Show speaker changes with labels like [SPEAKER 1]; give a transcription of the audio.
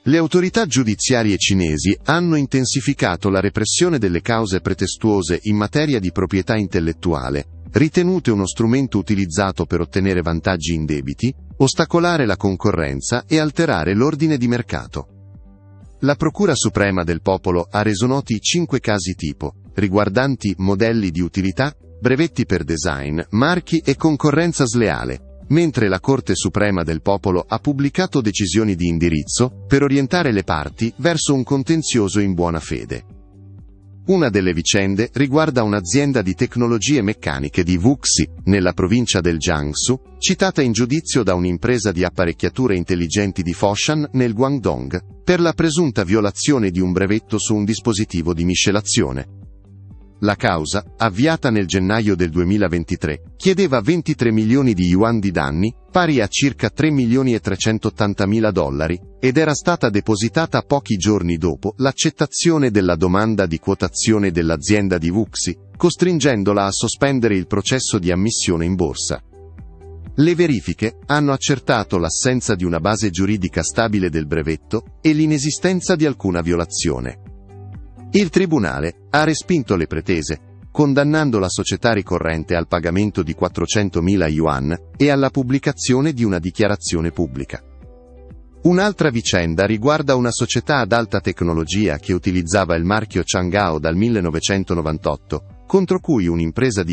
[SPEAKER 1] Le autorità giudiziarie cinesi hanno intensificato la repressione delle cause pretestuose in materia di proprietà intellettuale, ritenute uno strumento utilizzato per ottenere vantaggi indebiti, ostacolare la concorrenza e alterare l'ordine di mercato. La Procura Suprema del Popolo ha reso noti 5 casi tipo, riguardanti modelli di utilità, brevetti per design, marchi e concorrenza sleale, mentre la Corte Suprema del Popolo ha pubblicato decisioni di indirizzo per orientare le parti verso un contenzioso in buona fede. Una delle vicende riguarda un'azienda di tecnologie meccaniche di Wuxi, nella provincia del Jiangsu, citata in giudizio da un'impresa di apparecchiature intelligenti di Foshan nel Guangdong, per la presunta violazione di un brevetto su un dispositivo di miscelazione. La causa, avviata nel gennaio del 2023, chiedeva 23 milioni di yuan di danni, pari a circa 3 milioni e 380 mila dollari, ed era stata depositata pochi giorni dopo l'accettazione della domanda di quotazione dell'azienda di Wuxi, costringendola a sospendere il processo di ammissione in borsa. Le verifiche hanno accertato l'assenza di una base giuridica stabile del brevetto e l'inesistenza di alcuna violazione. Il tribunale ha respinto le pretese, condannando la società ricorrente al pagamento di 400.000 yuan e alla pubblicazione di una dichiarazione pubblica. Un'altra vicenda riguarda una società ad alta tecnologia che utilizzava il marchio Chang'ao dal 1998, contro cui un'impresa di